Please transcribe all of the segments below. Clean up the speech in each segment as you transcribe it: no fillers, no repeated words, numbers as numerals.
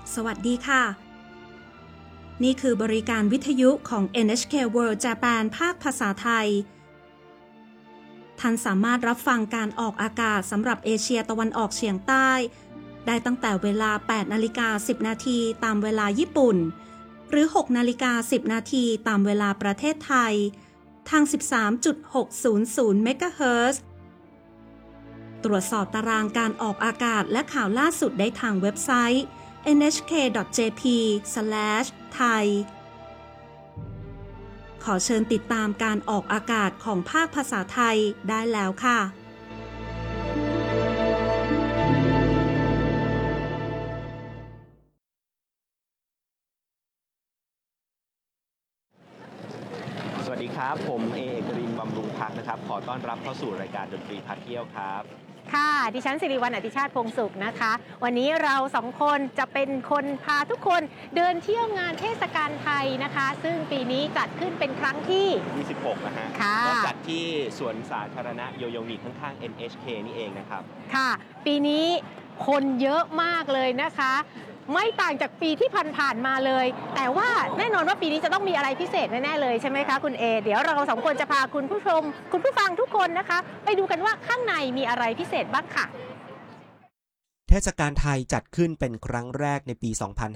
สวัสดีค่ะนี่คือบริการวิทยุของ NHK World Japan ภาคภาษาไทยท่านสามารถรับฟังการออกอากาศสำหรับเอเชียตะวันออกเฉียงใต้ได้ตั้งแต่เวลา 8:10 นาทีตามเวลาญี่ปุ่นหรือ 6:10 นาทีตามเวลาประเทศไทยทาง 13.600 เมกะเฮิรตซ์ตรวจสอบตารางการออกอากาศและข่าวล่าสุดได้ทางเว็บไซต์ nhk.jp/thai ขอเชิญติดตามการออกอากาศของภาคภาษาไทยได้แล้วค่ะสวัสดีครับผมเอกรินทร์ บำรุงพักนะครับขอต้อนรับเข้าสู่รายการดนตรีพาเที่ยวครับค่ะดิฉันสิริวัลย์ อติชาติพงษ์สุขนะคะวันนี้เราสองคนจะเป็นคนพาทุกคนเดินเที่ยวงานเทศกาลไทยนะคะซึ่งปีนี้จัดขึ้นเป็นครั้งที่ 26นะฮะก็จัดที่สวนสาธารณะโยโยมิข้างๆ NHK นี่เองนะครับค่ะปีนี้คนเยอะมากเลยนะคะไม่ต่างจากปีที่ผ่านๆมาเลยแต่ว่าแน่นอนว่าปีนี้จะต้องมีอะไรพิเศษแน่ๆเลยใช่ไหมคะคุณเอเดี๋ยวเราสองคนจะพาคุณผู้ชมคุณผู้ฟังทุกคนนะคะไปดูกันว่าข้างในมีอะไรพิเศษบ้างค่ะเทศกาลไทยจัดขึ้นเป็นครั้งแรกในปี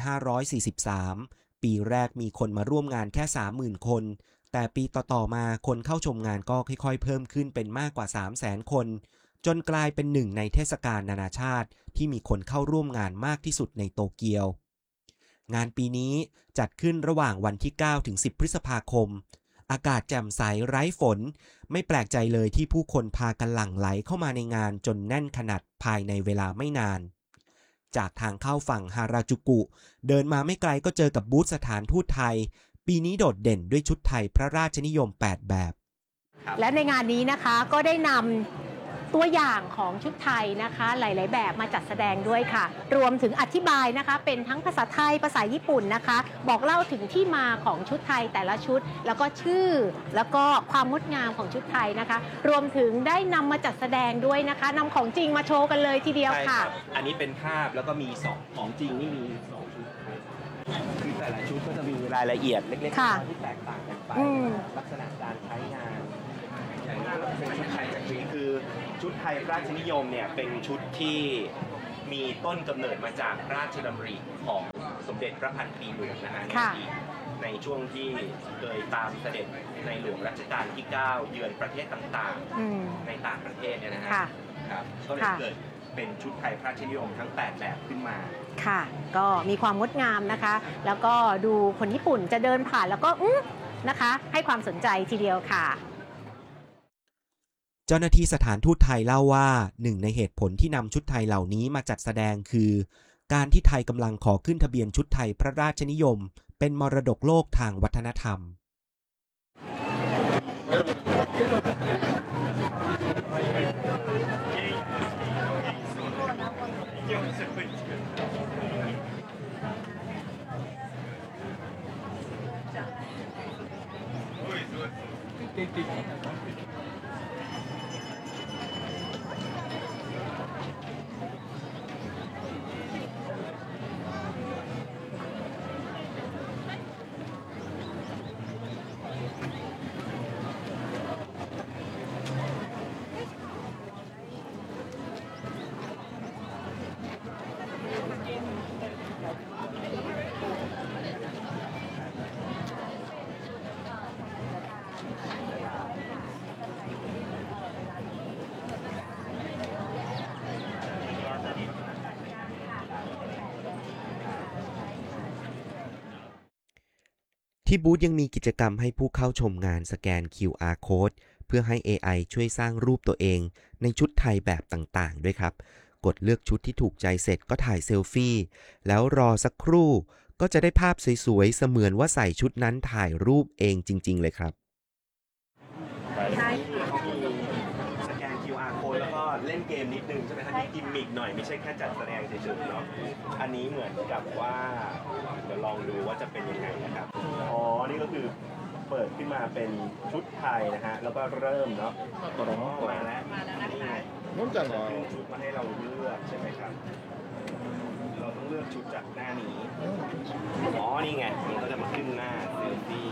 2543 ปีแรกมีคนมาร่วมงานแค่ 30,000 คนแต่ปีต่อๆมาคนเข้าชมงานก็ค่อยๆเพิ่มขึ้นเป็นมากกว่า 300,000 คนจนกลายเป็นหนึ่งในเทศกาลนานาชาติที่มีคนเข้าร่วมงานมากที่สุดในโตเกียวงานปีนี้จัดขึ้นระหว่างวันที่ 9 ถึง 10 พฤษภาคมอากาศแจ่มใสไร้ฝนไม่แปลกใจเลยที่ผู้คนพากันหลั่งไหลเข้ามาในงานจนแน่นขนาดภายในเวลาไม่นานจากทางเข้าฝั่งฮาราจูกุเดินมาไม่ไกลก็เจอกับบูธสถานทูตไทยปีนี้โดดเด่นด้วยชุดไทยพระราชนิยม8แบบและในงานนี้นะคะก็ได้นำตัวอย่างของชุดไทยนะคะหลายๆแบบมาจัดแสดงด้วยค่ะรวมถึงอธิบายนะคะเป็นทั้งภาษาไทยภาษาญี่ปุ่นนะคะบอกเล่าถึงที่มาของชุดไทยแต่ละชุดแล้วก็ชื่อแล้วก็ความงดงามของชุดไทยนะคะรวมถึงได้นำมาจัดแสดงด้วยนะคะนำของจริงมาโชว์กันเลยทีเดียวค่ะอันนี้เป็นภาพแล้วก็มี2ของจริงนี่มี2ชุดคือแต่ละชุดก็จะมีรายละเอียดเล็กๆที่แตกต่างกันไปลักษณะการใช้งานอย่างนี้เราเป็นชุดไทยจากนี้คือชุดไทยราชนิยมเนี่ยเป็นชุดที่มีต้นกำเนิดมาจากราชดำริของสมเด็จพระพันปีหลวงนะฮะในช่วงที่เคยตามเสด็จในหลวงรัชกาลที่9เยือนประเทศต่างๆในต่างประเทศเนี่ยนะฮะครับก็เลยเกิดเป็นชุดไทยราชนิยมทั้ง8แบบขึ้นมาค่ะก็มีความงดงามนะคะแล้วก็ดูคนญี่ปุ่นจะเดินผ่านแล้วก็นะคะให้ความสนใจทีเดียวค่ะเจ้าหน้าที่สถานทูตไทยเล่าว่าหนึ่งในเหตุผลที่นำชุดไทยเหล่านี้มาจัดแสดงคือการที่ไทยกำลังขอขึ้นทะเบียนชุดไทยพระราชนิยมเป็นมรดกโลกทางวัฒนธรรมที่บูธยังมีกิจกรรมให้ผู้เข้าชมงานสแกน QR Code เพื่อให้ AI ช่วยสร้างรูปตัวเองในชุดไทยแบบต่างๆด้วยครับกดเลือกชุดที่ถูกใจเสร็จก็ถ่ายเซลฟี่แล้วรอสักครู่ก็จะได้ภาพสวยๆเสมือนว่าใส่ชุดนั้นถ่ายรูปเองจริงๆเลยครับใช่เขามีสแกน QR Code แล้วก็เล่นเกมนิดนึงใช่ไหมครับมีกิมมิกหน่อยไม่ใช่แค่จัดแสดงเฉยๆเนาะอันนี้เหมือนกับว่าเดี๋ยวลองดูว่าจะเป็นยังไงนะครับอ๋อนี่ก็คือเปิดขึ้นมาเป็นชุดไทยนะฮะแล้วก็เริ่มเนาะมาแล้วนี่ไงชุดมาให้เราเลือกใช่ไหมครับเราต้องเลือกชุดจากหน้านี้อ๋อนี่ไงมันก็จะมาขึ้นหน้าเซลฟี่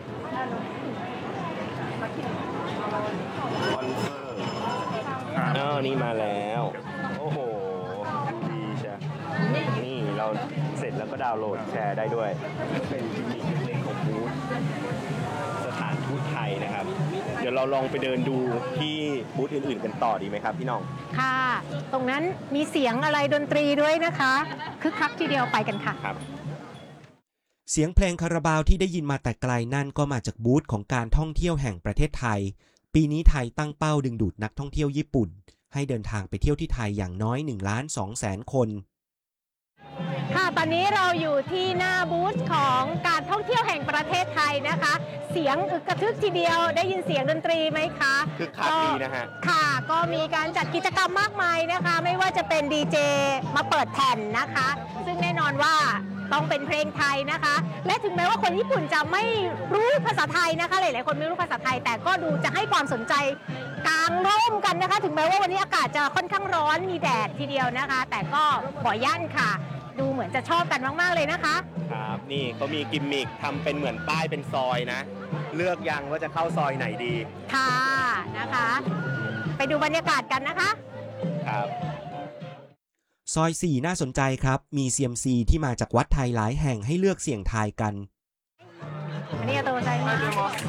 คอนเฟอร์นี่มาแล้วโอ้โหดีใช่นี่เราเสร็จแล้วก็ดาวน์โหลดแชร์ได้ด้วยเป็นกิมมิคเล็กๆของบูธสถานทูตไทยนะครับเดี๋ยวเราลองไปเดินดูที่บูธอื่นๆกันต่อดีไหมครับพี่น้องค่ะตรงนั้นมีเสียงอะไรดนตรีด้วยนะคะคึกคักทีเดียวไปกันค่ะครับเสียงเพลงคาราบาวที่ได้ยินมาแต่ไกลนั่นก็มาจากบูธของการท่องเที่ยวแห่งประเทศไทยปีนี้ไทยตั้งเป้าดึงดูดนักท่องเที่ยวญี่ปุ่นให้เดินทางไปเที่ยวที่ไทยอย่างน้อย 1,200,000 คนค่ะตอนนี้เราอยู่ที่หน้าบูธของการท่องเที่ยวแห่งประเทศไทยนะคะเสียงอึกกระทึกทีเดียวได้ยินเสียงดนตรีไหมคะคือคักดีนะฮะค่ะก็มีการจัดกิจกรรมมากมายนะคะไม่ว่าจะเป็นดีเจมาเปิดแผ่นนะคะซึ่งแน่นอนว่าต้องเป็นเพลงไทยนะคะและถึงแม้ว่าคนญี่ปุ่นจะไม่รู้ภาษาไทยนะคะหลายๆคนไม่รู้ภาษาไทยแต่ก็ดูจะให้ความสนใจกางร่มกันนะคะถึงแม้ว่าวันนี้อากาศจะค่อนข้างร้อนมีแดดทีเดียวนะคะแต่ก็บ่ยั่นค่ะดูเหมือนจะชอบกันมากๆเลยนะคะครับนี่เขามีกิมมิคทำเป็นเหมือนป้ายเป็นซอยนะเลือกยังว่าจะเข้าซอยไหนดีค่ะนะคะไปดูบรรยากาศกันนะคะครับซอย 4 น่าสนใจครับมีเซียมซีที่มาจากวัดไทยหลายแห่งให้เลือกเสี่ยงทายกันอันนี้ตัวใจมาก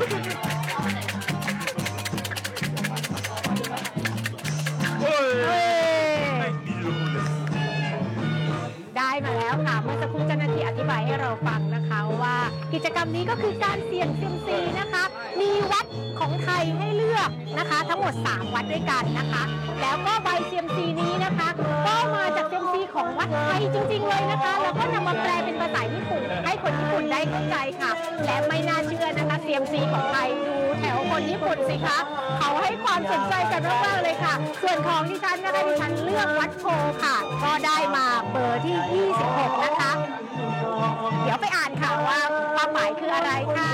ได้มาแล้วค่ะเมื่อสักครู่เจ้าหน้าที่อธิบายให้เราฟังนะคะว่ากิจกรรมนี้ก็คือการเสี่ยงเซียมซีนะคะมีวัดของไทยให้เลือกนะคะทั้งหมด3วัดด้วยกันนะคะแล้วก็ใบเซียมซีนี้นะคะก็มาจากเซียมซีของวัดไทยจริงๆเลยนะคะแล้วก็นำมาแปลเป็นภาษาญี่ปุ่นให้คนญี่ปุ่นได้เข้าใจค่ะและไม่น่าเชื่อนะคะเซียมซีของไทยดูแถวคนญี่ปุ่นสิคะเขาให้ความสนใจกันมากๆเลยค่ะส่วนของดิฉันนะคะดิฉันเลือกวัดโพค่ะก็ได้มาเบอร์ที่26นะคะเดี๋ยวไปอ่านค่ะว่าความหมายคืออะไรค่ะ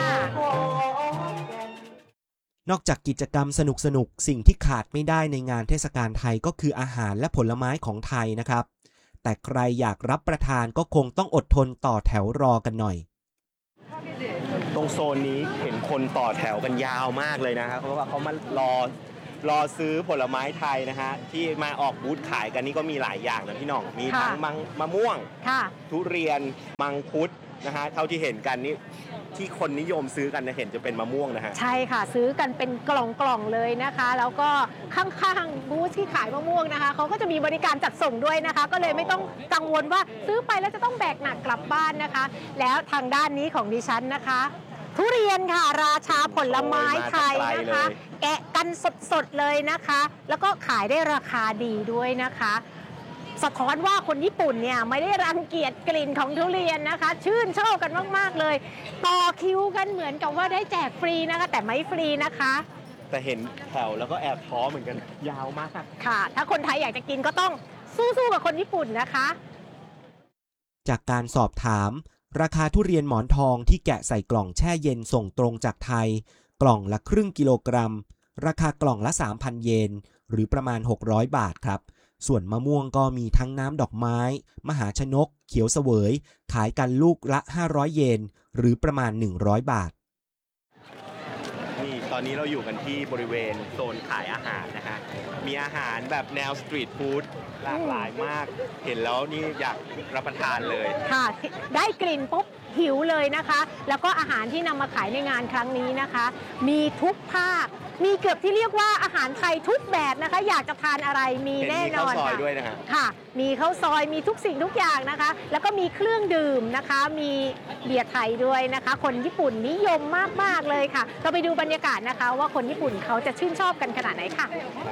นอกจากกิจกรรมสนุกสิ่งที่ขาดไม่ได้ในงานเทศกาลไทยก็คืออาหารและผลไม้ของไทยนะครับแต่ใครอยากรับประทานก็คงต้องอดทนต่อแถวรอกันหน่อยตรงโซนนี้เห็นคนต่อแถวกันยาวมากเลยนะครับเพราะว่าเขามารอซื้อผลไม้ไทยนะฮะที่มาออกบูธขายกันนี่ก็มีหลายอย่างนะพี่น้องมีทั้งมะม่วงทุเรียนมังคุดนะฮะเท่าที่เห็นกันนี่ที่คนนิยมซื้อกันนะเห็นจะเป็นมะม่วงนะฮะใช่ค่ะซื้อกันเป็นกล่องๆเลยนะคะแล้วก็ข้างๆบูธที่ขายมะม่วงนะคะเขาก็จะมีบริการจัดส่งด้วยนะคะก็เลยไม่ต้องกังวลว่าซื้อไปแล้วจะต้องแบกหนักกลับบ้านนะคะแล้วทางด้านนี้ของดิฉันนะคะทุเรียนค่ะราชาผลไม้ไทยนะคะแกะกันสดๆเลยนะคะแล้วก็ขายได้ราคาดีด้วยนะคะสะท้อนว่าคนญี่ปุ่นเนี่ยไม่ได้รังเกียจกลิ่นของทุเรียนนะคะชื่นชอบกันมากๆเลยต่อคิวกันเหมือนกับว่าได้แจกฟรีนะคะแต่ไม่ฟรีนะคะแต่เห็นแถวแล้วก็แอบท้อเหมือนกันยาวมากค่ะถ้าคนไทยอยากจะกินก็ต้องสู้ๆกับคนญี่ปุ่นนะคะจากการสอบถามราคาทุเรียนหมอนทองที่แกะใส่กล่องแช่เย็นส่งตรงจากไทยกล่องละครึ่งกิโลกรัมราคากล่องละ 3,000 เยนหรือประมาณ600 บาทครับส่วนมะม่วงก็มีทั้งน้ำดอกไม้มหาชนกเขียวเสวยขายกันลูกละ500 เยนหรือประมาณ100 บาทนี่ตอนนี้เราอยู่กันที่บริเวณโซนขายอาหารนะฮะมีอาหารแบบแนวสตรีทฟู้ดหลากหลายมากเห็นแล้วนี่อยากรับประทานเลยค่ะได้กลิ่นปุ๊บหิวเลยนะคะแล้วก็อาหารที่นำมาขายในงานครั้งนี้นะคะมีทุกภาคมีเกือบที่เรียกว่าอาหารไทยทุกแบบนะคะอยากจะทานอะไรมีแน่นอนค่ะด้วยนะคะค่ะมีข้าวซอยมีทุกสิ่งทุกอย่างนะคะแล้วก็มีเครื่องดื่มนะคะมีเบียร์ไทยด้วยนะคะคนญี่ปุ่นนิยมมากๆเลยค่ะเราไปดูบรรยากาศนะคะว่าคนญี่ปุ่นเขาจะชื่นชอบกันขนาดไหนค่ะ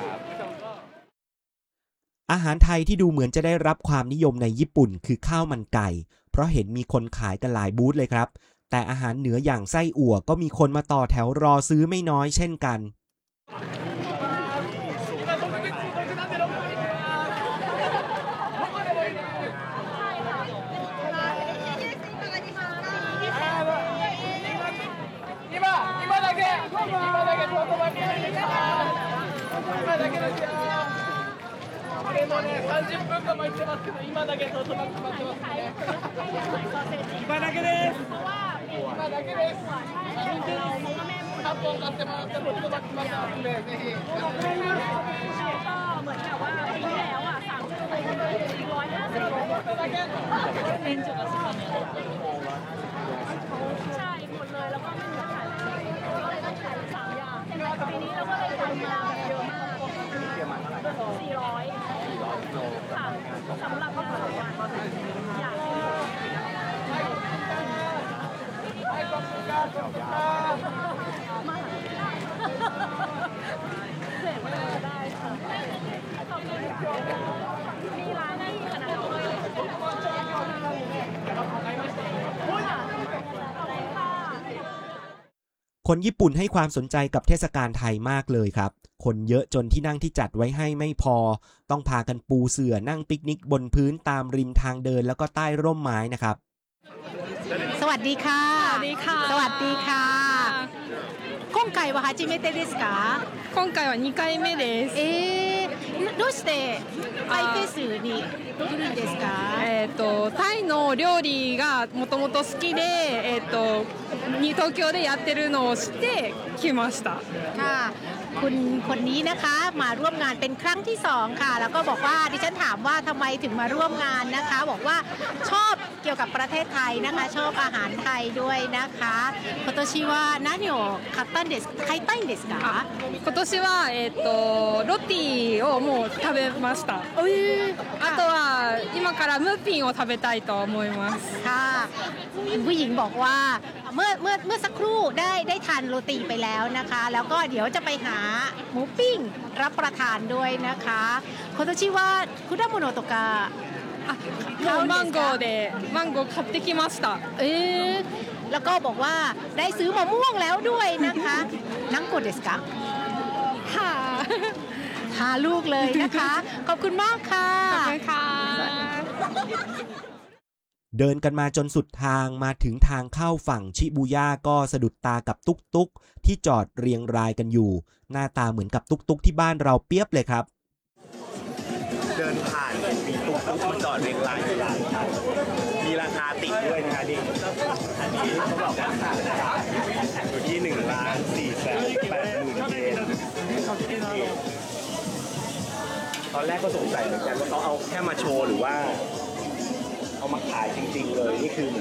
อาหารไทยที่ดูเหมือนจะได้รับความนิยมในญี่ปุ่นคือข้าวมันไก่เพราะเห็นมีคนขายกันหลายบูธเลยครับแต่อาหารเหนืออย่างไส้อั่วก็มีคนมาต่อแถวรอซื้อไม่น้อยเช่นกัน 30分間待ってますけど、今だけと止まってますね。今だけです。今だけです。8本買ってもらっても止まってますので、ぜひ。 เหมือนแบบว่าปีที่แล้วอ่ะ30เป็นจุดละ10ใช่หมดเลยแล้วก็ไม่มีขายก็เลยต้องขาย3อย่างปีนี้เราก็เลยทำมาแบบเยอะมาก400ค่ะสำหรับก็3วันอยากมีร้านที่ขนาดนั้นเลยคนญี่ปุ่นให้ความสนใจกับเทศกาลไทยมากเลยครับคนเยอะจนที่นั่งที่จัดไว้ให้ไม่พอต้องพากันปูเสื่อนั่งปิกนิกบนพื้นตามริมทางเดินแล้วก็ใต้ร่มไม้นะครับสวัสดีค่ะสวัสดีค่ะสวัสดีค่ะ今回は初めてですか今回は2回目ですどうしてタイフェスに来るんですかタイの料理がもともと好きで東京でやってるのを知って来ましたค่ะคุณคนนี้นะคะมาร่วมงานเป็นครั้งที่2ค่ะแล้วก็บอกว่าดิฉันถามว่าทำไมถึงมาร่วมงานนะคะบอกว่าชอบเกี่ยวกับประเทศไทยนะคะชอบอาหารไทยด้วยนะคะ今年は何を買いたいんですか今年はロティをもう食べましたあとは今からムーピンを食べたいと思いますค่ะผู้หญิงบอกว่าเมื่อสักครู่ได้ทานโรตีไปแล้วนะคะแล้วก็เดี๋ยวจะไปหาหมูปิ้งรับประทานด้วยนะคะ今年は果物とかもうマンゴー買ってきましたแล้วก็บอกว่าได้ซื้อมะม่วงแล้วด้วยนะคะนังโกเดสกะค่ะหาลูกเลยนะคะขอบคุณมากค่ะขอบคุณค่ะเดินกันมาจนสุดทางมาถึงทางเข้าฝั่งชิบูย่าก็สะดุดตากับตุ๊กๆที่จอดเรียงรายกันอยู่หน้าตาเหมือนกับตุ๊กๆที่บ้านเราเปียบเลยครับเดินผ่านมีตุ๊กมาจอดเรียงรายอยู่หลายคันมีราคาติดด้วยนะนี่อันนี้เขาบอกว่าอยู่ที่1,480,000 เยนตอนแรกก็สงสัยเหมือนกันว่าเขาเอาแค่มาโชว์หรือว่าเอามาขายจริงๆเลยนี่คือ